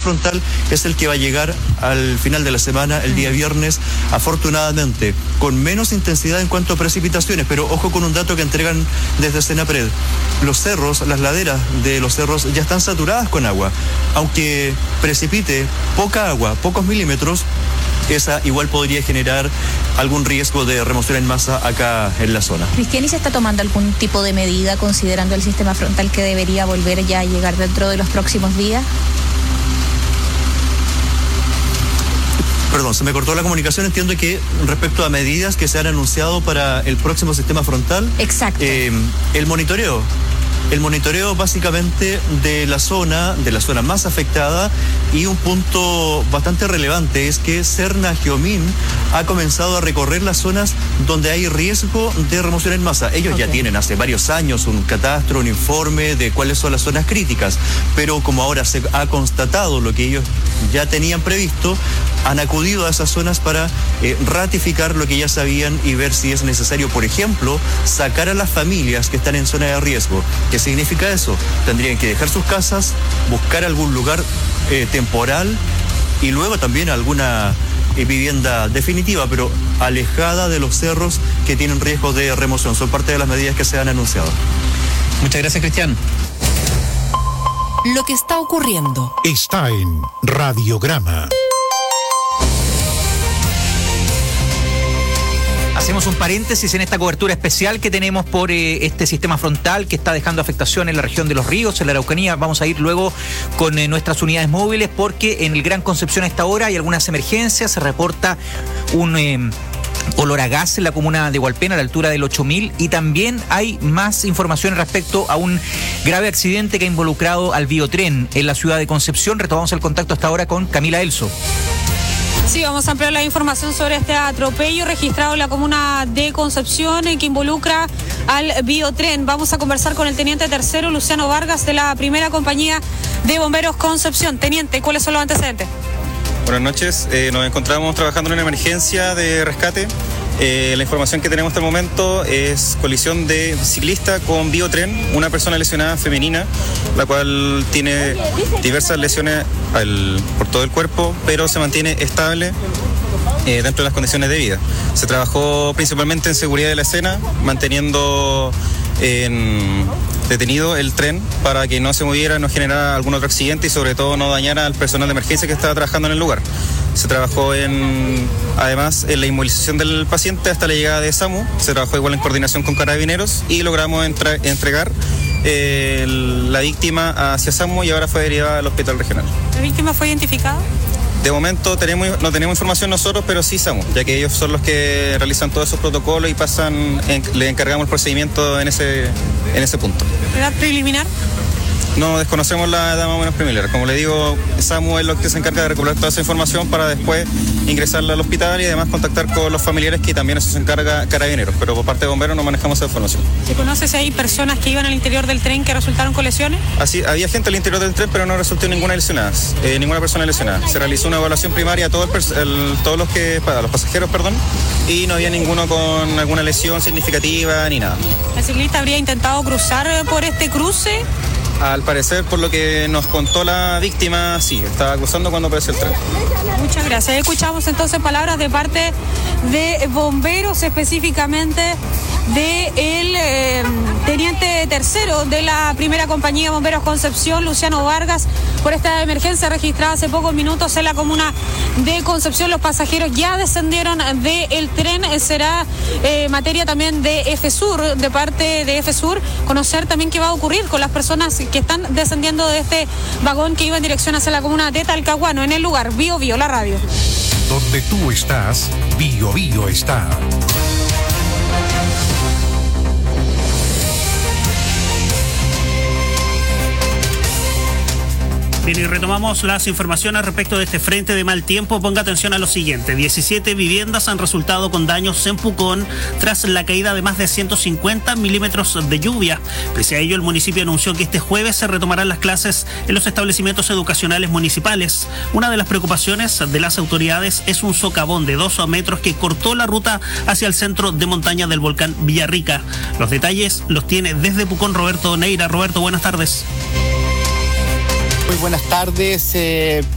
frontal es el que va a llegar al final de la semana, el día viernes, afortunadamente, con menos intensidad en cuanto a precipitaciones, pero ojo con un dato que entregan desde Senapred. Los cerros, las laderas de los cerros ya están saturadas con agua. Aunque precipite poca agua, pocos milímetros, esa igual podría generar algún riesgo de remoción en masa acá en la zona. Cristian, ¿y se está tomando algún tipo de medida considerando el sistema frontal que debería volver ya a llegar dentro de los próximos días? Perdón, se me cortó la comunicación. Entiendo que respecto a medidas que se han anunciado para el próximo sistema frontal. Exacto. El monitoreo básicamente de la zona más afectada, y un punto bastante relevante es que Serna Geomín ha comenzado a recorrer las zonas donde hay riesgo de remoción en masa. Ellos ya tienen hace varios años un catastro, un informe de cuáles son las zonas críticas, pero como ahora se ha constatado lo que ellos ya tenían previsto, han acudido a esas zonas para ratificar lo que ya sabían y ver si es necesario, por ejemplo, sacar a las familias que están en zona de riesgo. ¿Qué significa eso? Tendrían que dejar sus casas, buscar algún lugar temporal y luego también alguna vivienda definitiva, pero alejada de los cerros que tienen riesgo de remoción. Son parte de las medidas que se han anunciado. Muchas gracias, Cristian. Lo que está ocurriendo está en Radiograma. Hacemos un paréntesis en esta cobertura especial que tenemos por este sistema frontal que está dejando afectación en la región de Los Ríos, en la Araucanía. Vamos a ir luego con nuestras unidades móviles porque en el Gran Concepción a esta hora hay algunas emergencias. Se reporta un olor a gas en la comuna de Hualpén a la altura del 8000, y también hay más información respecto a un grave accidente que ha involucrado al biotren en la ciudad de Concepción. Retomamos el contacto hasta ahora con Camila Elso. Sí, vamos a ampliar la información sobre este atropello registrado en la comuna de Concepción que involucra al biotren. Vamos a conversar con el teniente tercero Luciano Vargas de la primera compañía de bomberos Concepción. Teniente, ¿cuáles son los antecedentes? Buenas noches, nos encontramos trabajando en una emergencia de rescate. La información que tenemos hasta el momento es colisión de ciclista con biotren, una persona lesionada femenina, la cual tiene diversas lesiones por todo el cuerpo, pero se mantiene estable dentro de las condiciones de vida. Se trabajó principalmente en seguridad de la escena, manteniendo detenido el tren para que no se moviera, no generara algún otro accidente y sobre todo no dañara al personal de emergencia que estaba trabajando en el lugar. Se trabajó además en la inmovilización del paciente hasta la llegada de SAMU. Se trabajó igual en coordinación con carabineros y logramos entregar la víctima hacia SAMU y ahora fue derivada al hospital regional. ¿La víctima fue identificada? De momento no tenemos información nosotros, pero sí SAMU, ya que ellos son los que realizan todos esos protocolos y le encargamos el procedimiento en ese punto. ¿Edad preliminar? No desconocemos la edad más o menos preliminar. Como le digo, SAMU es lo que se encarga de recopilar toda esa información para después ingresarla al hospital y además contactar con los familiares, que también eso se encarga Carabineros, pero por parte de bomberos no manejamos esa información. ¿Se conoce si hay personas que iban al interior del tren que resultaron con lesiones? Así, había gente al interior del tren, pero no resultó ninguna persona lesionada. Se realizó una evaluación primaria a todos los pasajeros, y no había ninguno con alguna lesión significativa ni nada. ¿El ciclista habría intentado cruzar por este cruce? Al parecer, por lo que nos contó la víctima, sí, estaba cruzando cuando apareció el tren. Muchas gracias. Escuchamos entonces palabras de parte de bomberos, específicamente del teniente tercero de la primera compañía de bomberos Concepción, Luciano Vargas, por esta emergencia registrada hace pocos minutos en la comuna de Concepción. Los pasajeros ya descendieron del tren. Será materia también de EFESUR, de parte de EFESUR, conocer también qué va a ocurrir con las personas que están descendiendo de este vagón que iba en dirección hacia la comuna de Talcahuano. En el lugar, Bio Bio, la radio. Donde tú estás, Bio Bio está. Bien, y retomamos las informaciones respecto de este frente de mal tiempo. Ponga atención a lo siguiente: 17 viviendas han resultado con daños en Pucón tras la caída de más de 150 milímetros de lluvia. Pese a ello, el municipio anunció que este jueves se retomarán las clases en los establecimientos educacionales municipales. Una de las preocupaciones de las autoridades es un socavón de 2 metros que cortó la ruta hacia el centro de montaña del volcán Villarrica. Los detalles los tiene desde Pucón Roberto Neira. Roberto, buenas tardes. Muy buenas tardes.